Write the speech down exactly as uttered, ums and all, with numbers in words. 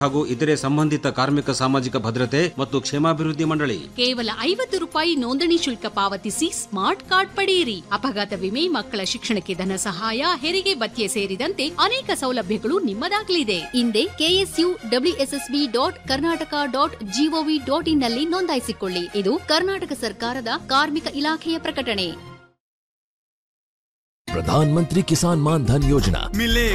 ಹಾಗೂ ಇತರೆ ಸಂಬಂಧಿತ ಕಾರ್ಮಿಕ ಸಾಮಾಜಿಕ ಭದ್ರತೆ ಮತ್ತು ಕ್ಷೇಮಾಭಿವೃದ್ಧಿ ಮಂಡಳಿ. ಕೇವಲ ಐವತ್ತು ರೂಪಾಯಿ ನೋಂದಣಿ ಶುಲ್ಕ ಪಾವತಿಸಿ ಸ್ಮಾರ್ಟ್ ಕಾರ್ಡ್ ಪಡೆಯಿರಿ. ಅಪಘಾತ ವಿಮೆ, ಮಕ್ಕಳ ಶಿಕ್ಷಣಕ್ಕೆ ಧನ ಸಹಾಯ, ಹೆರಿಗೆ ಭತ್ಯೆ ಸೇರಿದಂತೆ ಅನೇಕ ಸೌಲಭ್ಯಗಳು ನಿಮ್ಮದಾಗಲಿದೆ. ಹಿಂದೆ KSU WSSB dot Karnataka dot gov dot in ನಲ್ಲಿ ನೋಂದಾಯಿಸಿಕೊಳ್ಳಿ. ಇದು ಕರ್ನಾಟಕ ಸರ್ಕಾರದ ಕಾರ್ಮಿಕ ಇಲಾಖೆಯ ಪ್ರಕಟಣೆ. प्रधानमंत्री किसान मान धन योजना मिले